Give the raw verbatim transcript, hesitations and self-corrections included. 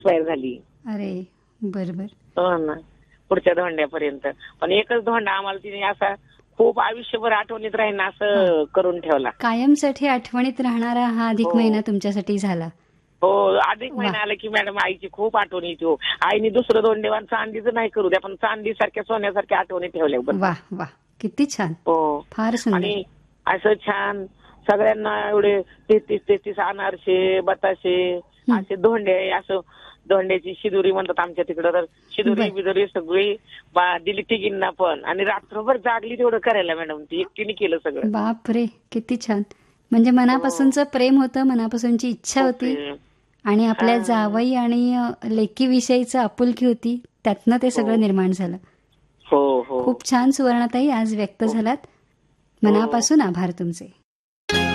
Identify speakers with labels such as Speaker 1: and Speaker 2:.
Speaker 1: Expire झाली.
Speaker 2: अरे बरोबर.
Speaker 1: हो ना, पुढच्या धोंड्यापर्यंत. पण एकच धोंडा आम्हाला तिने असा खूप आयुष्यभर आठवणीत राहील असं करून ठेवला.
Speaker 2: कायमसाठी आठवणीत राहणारा हा अधिक महिना तुमच्यासाठी झाला.
Speaker 1: हो, अधिक महिना आला की मॅडम आईची खूप आठवण येते हो. आईने दुसरं धोंडेवान चांदीचं नाही करू द्या, पण चांदीसारख्या सोन्यासारख्या आठवणी ठेवल्या.
Speaker 2: वा वा, किती छान.
Speaker 1: हो,
Speaker 2: फार सुंदर.
Speaker 1: आणि असं छान सगळ्यांना एवढे तेहतीस तेहतीस अनारसे बताशे असे धोंडे, असं धोंड्याची शिदुरी म्हणतात आमच्या तिकडं, तर शिदुरी बिदुरी सगळी दिली तिघींना पण. आणि रात्रभर जागली तेवढं करायला मॅडम, ती एकटीने केलं सगळं.
Speaker 2: बापरे, किती छान. म्हणजे मनापासूनचं प्रेम होतं, मनापासूनची इच्छा होती, आणि आपल्या जावई आणि लेकी विषयीचं आपुलकी होती, त्यातनं ते सगळं निर्माण झालं.
Speaker 1: हो हो,
Speaker 2: खूप छान सुवर्णाताई आज व्यक्त झालात. मनापासून आभार तुमचे.